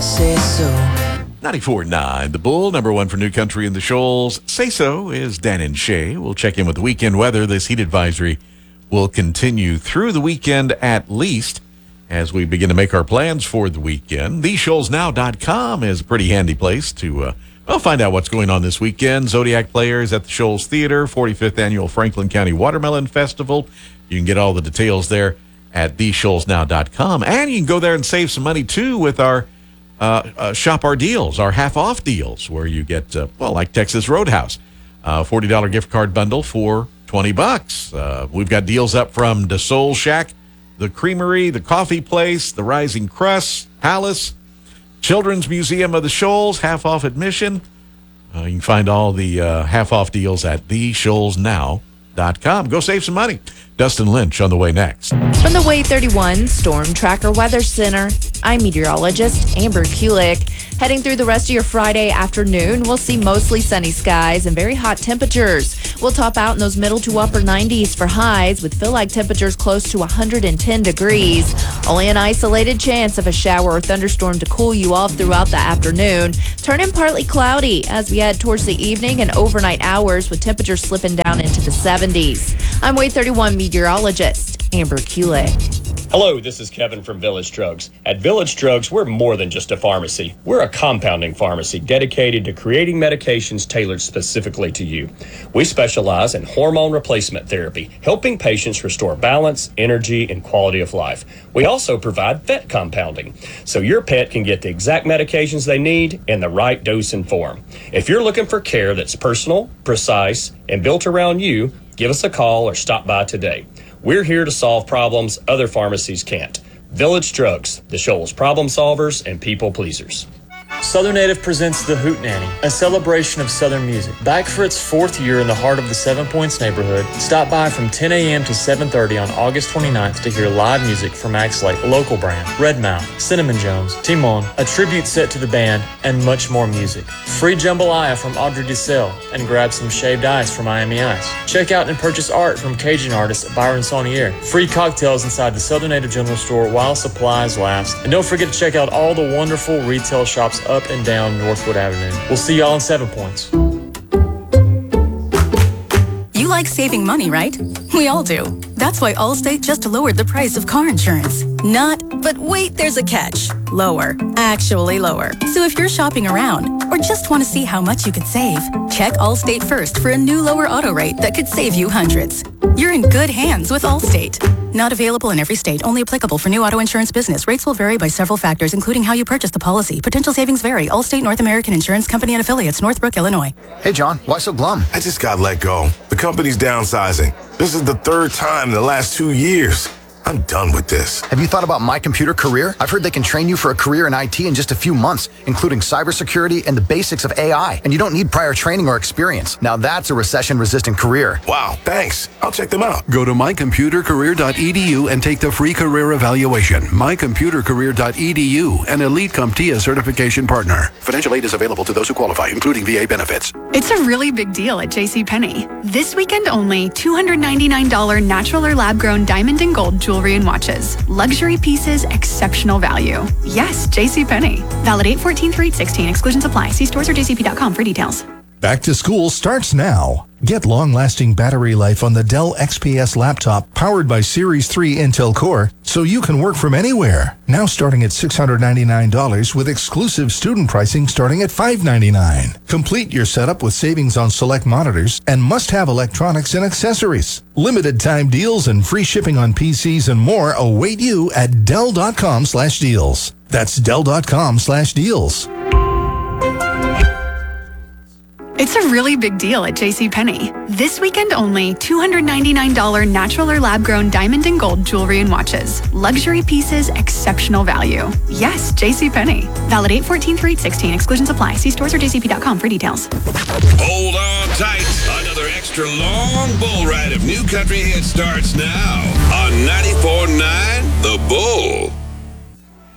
Say so. 94.9, The Bull, number one for New Country in the Shoals. Say So is Dan and Shay. We'll check in with the weekend weather. This heat advisory will continue through the weekend at least as we begin to make our plans for the weekend. TheShoalsNow.com is a pretty handy place to find out what's going on this weekend. Zodiac Players at the Shoals Theater, 45th Annual Franklin County Watermelon Festival. You can get all the details there at TheShoalsNow.com. And you can go there and save some money, too, with our Shop Our Deals, our half-off deals, where you get, like Texas Roadhouse, $40 gift card bundle for $20. We've got deals up from the Soul Shack, the Creamery, the Coffee Place, the Rising Crust, Palace, Children's Museum of the Shoals, half-off admission. You can find all the half-off deals at TheShoalsNow.com. Go save some money. Dustin Lynch on the way next. From the Way 31 Storm Tracker Weather Center, I'm meteorologist Amber Kulik. Heading through the rest of your Friday afternoon, we'll see mostly sunny skies and very hot temperatures. We'll top out in those middle to upper 90s for highs with feel-like temperatures close to 110 degrees. Only an isolated chance of a shower or thunderstorm to cool you off throughout the afternoon. Turning partly cloudy as we head towards the evening and overnight hours with temperatures slipping down into the 70s. I'm Way 31 meteorologist Amber Kulik. Hello, this is Kevin from Village Drugs. At Village Drugs, we're more than just a pharmacy. We're a compounding pharmacy dedicated to creating medications tailored specifically to you. We specialize in hormone replacement therapy, helping patients restore balance, energy, and quality of life. We also provide vet compounding, so your pet can get the exact medications they need in the right dose and form. If you're looking for care that's personal, precise, and built around you, give us a call or stop by today. We're here to solve problems other pharmacies can't. Village Drugs, the Shoals problem solvers and people pleasers. Southern Native presents The Hootenanny, a celebration of Southern music. Back for its fourth year in the heart of the Seven Points neighborhood, stop by from 10 a.m. to 7:30 on August 29th to hear live music from acts like Local Brand, Redmouth, Cinnamon Jones, Timon, a tribute set to the band, and much more music. Free jambalaya from Audrey DeSalle, and grab some shaved ice from Miami Ice. Check out and purchase art from Cajun artist Byron Saunier. Free cocktails inside the Southern Native General Store while supplies last. And don't forget to check out all the wonderful retail shops up and down Northwood Avenue. We'll see y'all in 7 Points. You like saving money, right? We all do. That's why Allstate just lowered the price of car insurance. But wait, there's a catch. Lower. Actually lower. So if you're shopping around or just want to see how much you could save, check Allstate first for a new lower auto rate that could save you hundreds. You're in good hands with Allstate. Not available in every state. Only applicable for new auto insurance business. Rates will vary by several factors, including how you purchase the policy. Potential savings vary. Allstate North American Insurance Company and Affiliates, Northbrook, Illinois. Hey, John, why so glum? I just got let go. The company's downsizing. This is the third time in the last 2 years. I'm done with this. Have you thought about My Computer Career? I've heard they can train you for a career in IT in just a few months, including cybersecurity and the basics of AI. And you don't need prior training or experience. Now that's a recession-resistant career. Wow, thanks. I'll check them out. Go to mycomputercareer.edu and take the free career evaluation. Mycomputercareer.edu, an Elite CompTIA certification partner. Financial aid is available to those who qualify, including VA benefits. It's a really big deal at JCPenney. This weekend only, $299 natural or lab-grown diamond and gold jewelry and watches. Luxury pieces, exceptional value. Yes, JCPenney. Valid 8/14 through 8/16. Exclusions apply. See stores or jcp.com for details. Back to school starts now. Get long-lasting battery life on the Dell XPS laptop powered by Series 3 Intel Core so you can work from anywhere. Now starting at $699 with exclusive student pricing starting at $599. Complete your setup with savings on select monitors and must-have electronics and accessories. Limited time deals and free shipping on PCs and more await you at Dell.com/deals. That's Dell.com/deals. It's a really big deal at JCPenney. This weekend only, $299 natural or lab-grown diamond and gold jewelry and watches. Luxury pieces, exceptional value. Yes, JCPenney. Valid 8/14 through 8/16. Exclusions apply. See stores or jcp.com for details. Hold on tight. Another extra long bull ride of New Country hits starts now on 94.9 The Bull.